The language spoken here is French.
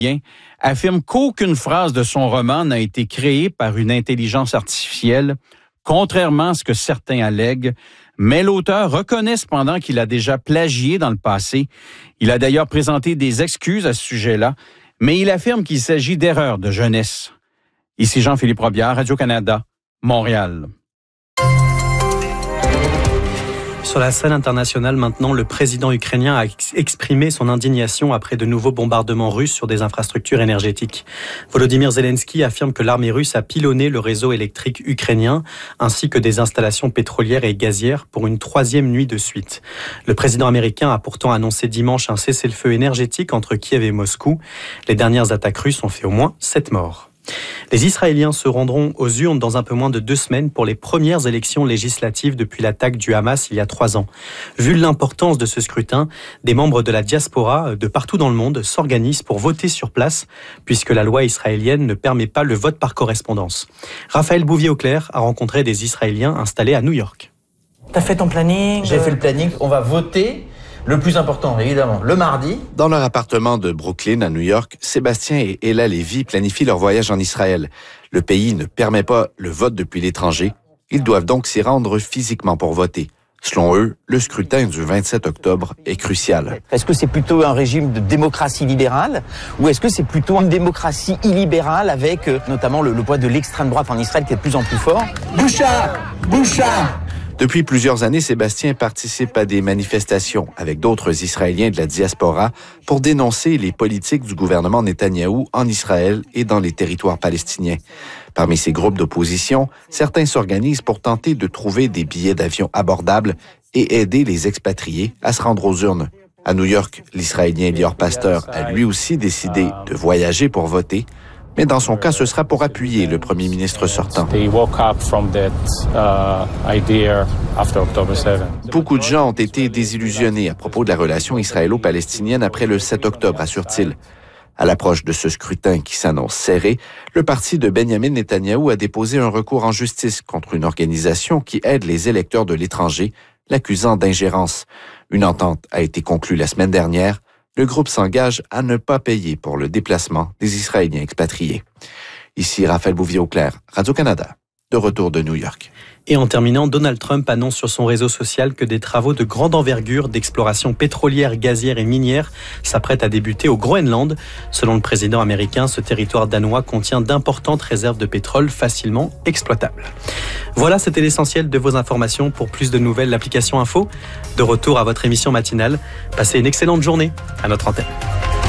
affirme qu'aucune phrase de son roman n'a été créée par une intelligence artificielle, contrairement à ce que certains allèguent, mais l'auteur reconnaît cependant qu'il a déjà plagié dans le passé. Il a d'ailleurs présenté des excuses à ce sujet-là, mais il affirme qu'il s'agit d'erreurs de jeunesse. Ici Jean-Philippe Robillard, Radio-Canada, Montréal. Sur la scène internationale maintenant, le président ukrainien a exprimé son indignation après de nouveaux bombardements russes sur des infrastructures énergétiques. Volodymyr Zelensky affirme que l'armée russe a pilonné le réseau électrique ukrainien ainsi que des installations pétrolières et gazières pour une 3e nuit de suite. Le président américain a pourtant annoncé dimanche un cessez-le-feu énergétique entre Kiev et Moscou. Les dernières attaques russes ont fait au moins 7 morts. Les Israéliens se rendront aux urnes dans un peu moins de 2 semaines pour les premières élections législatives depuis l'attaque du Hamas il y a 3 ans. Vu l'importance de ce scrutin, des membres de la diaspora de partout dans le monde s'organisent pour voter sur place, puisque la loi israélienne ne permet pas le vote par correspondance. Raphaël Bouvier-Auclair a rencontré des Israéliens installés à New York. T'as fait ton planning ? J'ai fait le planning, on va voter. Le plus important, évidemment, le mardi. Dans leur appartement de Brooklyn, à New York, Sébastien et Ella Lévy planifient leur voyage en Israël. Le pays ne permet pas le vote depuis l'étranger. Ils doivent donc s'y rendre physiquement pour voter. Selon eux, le scrutin du 27 octobre est crucial. Est-ce que c'est plutôt un régime de démocratie libérale ou est-ce que c'est plutôt une démocratie illibérale avec notamment le poids de l'extrême droite en Israël qui est de plus en plus fort ? Boucha ! Depuis plusieurs années, Sébastien participe à des manifestations avec d'autres Israéliens de la diaspora pour dénoncer les politiques du gouvernement Netanyahou en Israël et dans les territoires palestiniens. Parmi ces groupes d'opposition, certains s'organisent pour tenter de trouver des billets d'avion abordables et aider les expatriés à se rendre aux urnes. À New York, l'Israélien Lior Pasteur a lui aussi décidé de voyager pour voter. Mais dans son cas, ce sera pour appuyer le premier ministre sortant. Beaucoup de gens ont été désillusionnés à propos de la relation israélo-palestinienne après le 7 octobre, assure-t-il. À l'approche de ce scrutin qui s'annonce serré, le parti de Benjamin Netanyahou a déposé un recours en justice contre une organisation qui aide les électeurs de l'étranger, l'accusant d'ingérence. Une entente a été conclue la semaine dernière. Le groupe s'engage à ne pas payer pour le déplacement des Israéliens expatriés. Ici Raphaël Bouvier-Auclair, Radio-Canada, de retour de New York. Et en terminant, Donald Trump annonce sur son réseau social que des travaux de grande envergure d'exploration pétrolière, gazière et minière s'apprêtent à débuter au Groenland. Selon le président américain, ce territoire danois contient d'importantes réserves de pétrole facilement exploitables. Voilà, c'était l'essentiel de vos informations. Pour plus de nouvelles, l'application Info. De retour à votre émission matinale. Passez une excellente journée à notre antenne.